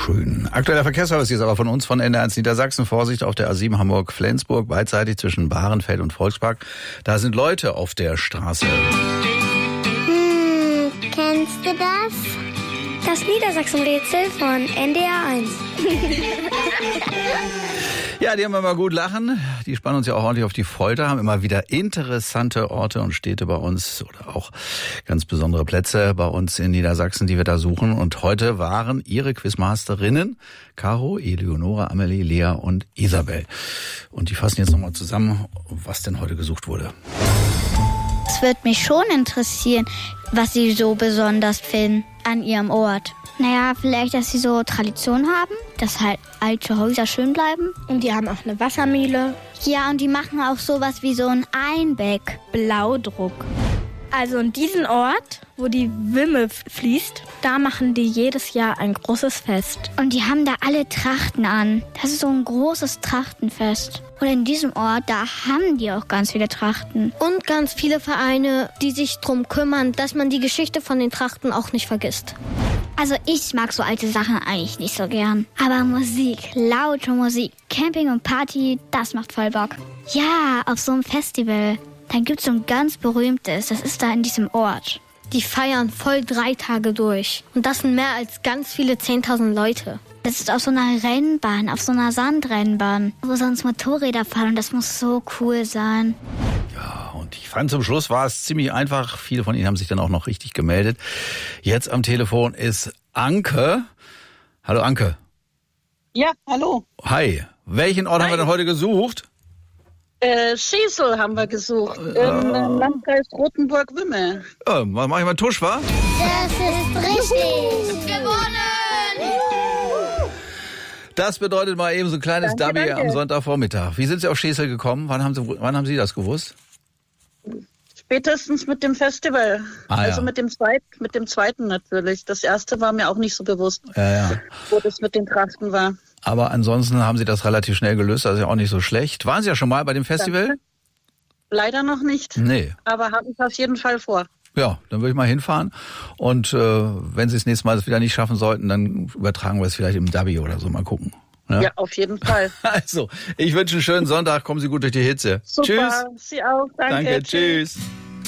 schön. Aktueller Verkehrsservice ist aber von uns, von NDR1 Niedersachsen. Vorsicht auf der A7 Hamburg-Flensburg, beidseitig zwischen Bahrenfeld und Volkspark. Da sind Leute auf der Straße. Kennst du das? Das Niedersachsen-Rätsel von NDR1. Ja, die haben immer gut lachen. Die spannen uns ja auch ordentlich auf die Folter, haben immer wieder interessante Orte und Städte bei uns oder auch ganz besondere Plätze bei uns in Niedersachsen, die wir da suchen. Und heute waren ihre Quizmasterinnen Caro, Eleonora, Amelie, Lea und Isabel. Und die fassen jetzt nochmal zusammen, was denn heute gesucht wurde. Es würde mich schon interessieren, was Sie so besonders finden an Ihrem Ort. Naja, vielleicht, dass Sie so Tradition haben, dass halt alte Häuser schön bleiben. Und die haben auch eine Wassermühle. Ja, und die machen auch sowas wie so ein Einbeck. Blaudruck. Also in diesem Ort, wo die Wümme fließt, da machen die jedes Jahr ein großes Fest. Und die haben da alle Trachten an. Das ist so ein großes Trachtenfest. Und in diesem Ort, da haben die auch ganz viele Trachten. Und ganz viele Vereine, die sich drum kümmern, dass man die Geschichte von den Trachten auch nicht vergisst. Also ich mag so alte Sachen eigentlich nicht so gern. Aber Musik, laute Musik, Camping und Party, das macht voll Bock. Ja, auf so einem Festival. Dann gibt's so ein ganz berühmtes, das ist da in diesem Ort. Die feiern voll 3 Tage durch. Und das sind mehr als ganz viele 10.000 Leute. Das ist auf so einer Rennbahn, auf so einer Sandrennbahn, wo sonst Motorräder fahren und das muss so cool sein. Ja, und ich fand zum Schluss war es ziemlich einfach. Viele von Ihnen haben sich dann auch noch richtig gemeldet. Jetzt am Telefon ist Anke. Hallo Anke. Ja, hallo. Hi. Welchen Ort haben wir denn heute gesucht? Schesel haben wir gesucht, im Landkreis Rothenburg-Wümme. Was mache ich mal Tusch, wa? Das ist richtig. Gewonnen! Das bedeutet mal eben so ein kleines Derby am Sonntagvormittag. Wie sind Sie auf Schesel gekommen? Wann haben Sie das gewusst? Spätestens mit dem Festival. Also ja. mit dem zweiten natürlich. Das erste war mir auch nicht so bewusst, wo das mit den Trachten war. Aber ansonsten haben Sie das relativ schnell gelöst, das ist ja auch nicht so schlecht. Waren Sie ja schon mal bei dem Festival? Danke. Leider noch nicht. Nee. Aber habe ich auf jeden Fall vor. Ja, dann würde ich mal hinfahren. Und wenn Sie es nächstes Mal wieder nicht schaffen sollten, dann übertragen wir es vielleicht im Derby oder so. Mal gucken. Ja, auf jeden Fall. Also, ich wünsche einen schönen Sonntag. Kommen Sie gut durch die Hitze. Super. Tschüss. Sie auch. Danke. Tschüss.